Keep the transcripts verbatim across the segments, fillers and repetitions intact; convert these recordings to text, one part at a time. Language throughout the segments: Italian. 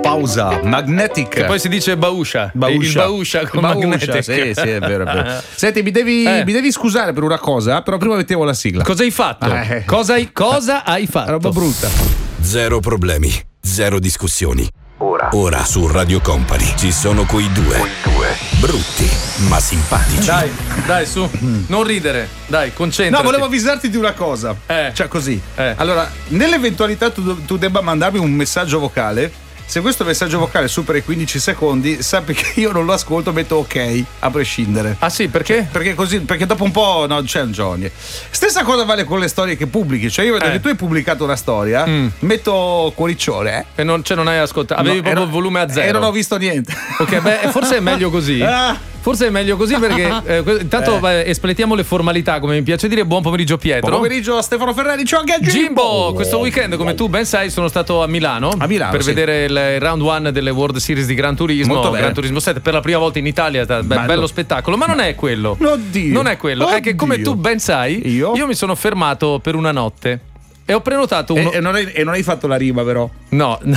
pausa. Magnetic. Che poi si dice Bauscia. Bauscia. Il Bauscia con Bauscia, Magnetic. sì, sì, è vero, è vero. Senti, mi devi, Eh. mi devi scusare per una cosa, però prima mettevo la sigla. Cosa hai fatto? Eh. Cosa hai, cosa hai fatto? Roba brutta. Zero problemi, zero discussioni. Ora. Ora su Radio Company ci sono quei due. Quei due. Brutti, ma simpatici. Dai, dai, su. Non ridere. Dai, concentrati. No, volevo avvisarti di una cosa. Eh. Cioè così. Eh. Allora, nell'eventualità tu, tu debba mandarmi un messaggio vocale. Se questo messaggio vocale supera i quindici secondi, sappi che io non lo ascolto, metto ok, a prescindere. Ah sì, perché? Perché così, perché dopo un po' no, c'è un Johnny. Stessa cosa vale con le storie che pubblichi. Cioè, io vedo Eh. che tu hai pubblicato una storia, Mm. metto cuoriccione, eh. E non, cioè, non hai ascoltato. Avevi No, proprio ero- il volume a zero. E non ho visto niente. Ok, beh, forse è meglio così. Ah. Forse è meglio così perché eh, que- intanto Eh. vai, espletiamo le formalità, come mi piace dire. Buon pomeriggio Pietro. Buon pomeriggio a Stefano Ferrari, ciao anche a Jimbo. Jimbo, questo weekend, come tu ben sai, sono stato a Milano, A Milano, per sì. vedere il round one delle World Series di Gran Turismo, Molto bene. Gran Turismo sette per la prima volta in Italia, be- Bello. bello spettacolo, ma non è quello. Oddio. Non è quello, è che come Oddio. tu ben sai, Io? mi sono fermato per una notte e ho prenotato E, uno. e non hai, e non hai fatto la rima, però. No, no,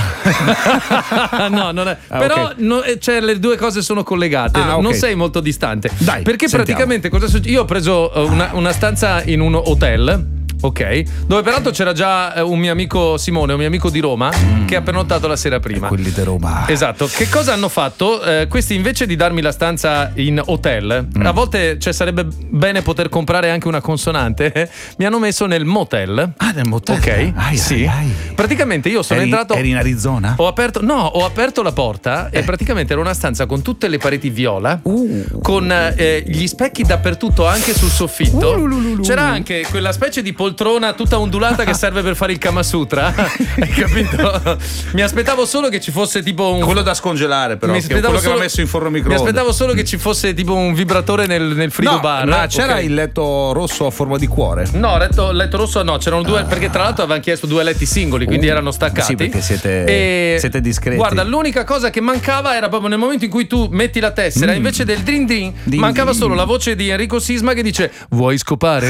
no, non è. Ah, però ok. no, eh, cioè, le due cose sono collegate, Ah, no- ok. non sei molto distante. Dai, perché sentiamo. praticamente cosa succede? Io ho preso eh, una, una stanza in un hotel. Ok, dove peraltro c'era già eh, un mio amico Simone, un mio amico di Roma, che ha prenotato la sera prima. Quelli di Roma. Esatto, che cosa hanno fatto? Eh, questi invece di darmi la stanza in hotel, a volte cioè, sarebbe bene poter comprare anche una consonante, eh, mi hanno messo nel motel. Ah, nel motel. Ok, Ai, sì. ai, ai. Praticamente io sono eri, entrato. Eri in Arizona? Ho aperto, no, ho aperto la porta e praticamente era una stanza con tutte le pareti viola, Uh. con eh, gli specchi dappertutto, anche sul soffitto. Uh, lu, lu, lu. C'era anche quella specie di poltrona tutta ondulata che serve per fare il Kama Sutra. Hai capito? Mi aspettavo solo che ci fosse tipo un. Quello da scongelare, però. Mi che- quello aspettavo che va solo- messo in forno Mi microonde. aspettavo solo che ci fosse tipo un vibratore nel, nel frigo No, bar. ma c'era Ok. il letto rosso a forma di cuore. No, letto, letto rosso no, c'erano due, perché tra l'altro avevano chiesto due letti singoli, quindi Uh, erano staccati. sì, perché siete- E siete discreti. Guarda, l'unica cosa che mancava era proprio nel momento in cui tu metti la tessera, Mm. invece del drin drin, Din mancava din. solo la voce di Enrico Sisma che dice: vuoi scopare?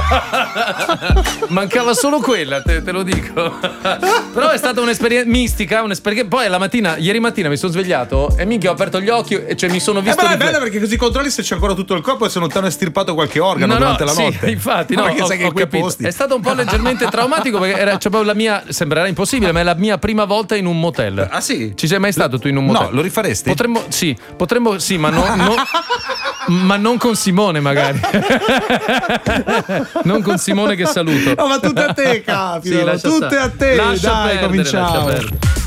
Mancava solo quella, te, te lo dico. Però è stata un'esperienza mistica, un'esperienza. Poi la mattina, ieri mattina mi sono svegliato e minchia ho aperto gli occhi e cioè mi sono Eh, visto però è rifle- bello perché così controlli se c'è ancora tutto il corpo e se non ti hanno estirpato qualche organo No, durante no, la sì, notte. infatti, no, perché ho, sai che ho in quei capito. posti. È stato un po' leggermente traumatico perché era cioè, proprio la mia, sembrerà impossibile, ma è la mia prima volta in un motel. Ah, sì? Ci sei mai stato tu in un No, motel? lo rifaresti? Potremmo, sì, potremmo, sì, ma non, non- ma non con Simone magari. Non con Simone che saluto. No, ma tutte a te, capito. Sì, lascia tutte stare. a te. Lascia Dai, perdere, cominciamo. lascia perdere.